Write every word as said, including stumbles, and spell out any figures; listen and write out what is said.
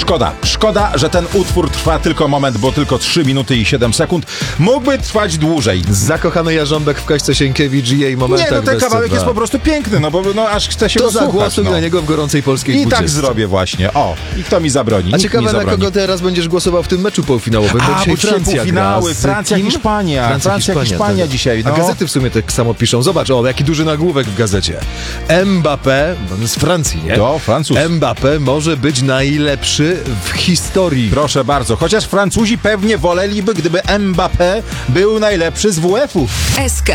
Szkoda, szkoda, że ten utwór trwa tylko moment, bo tylko trzy minuty i siedem sekund. Mógłby trwać dłużej. Zakochany jarząbek w Kaśce Sienkiewicz i jej momentach. Nie, no ten kawałek jest po prostu piękny, no bo no, aż chce się to go słuchać. zagłosuj no. na niego w gorącej polskiej I dwudziestce. tak zrobię właśnie. O, i kto mi zabroni? A Nikt ciekawe, mi na zabroni. kogo teraz będziesz głosował w tym meczu półfinałowym? A, dzisiaj bo dzisiaj Francja półfinały. gra z Francja, kim? Hiszpania. Francja, Francja, Hiszpania, Hiszpania tak. dzisiaj. No. A gazety w sumie tak samo piszą. Zobacz, o, jaki duży nagłówek w gazecie. Mbappé, on z Francji, nie? To Francuz. Mbappé może być najlepszy w historii. Proszę bardzo. Chociaż Francuzi pewnie woleliby, gdyby Mbappé był najlepszy z W F-u. S K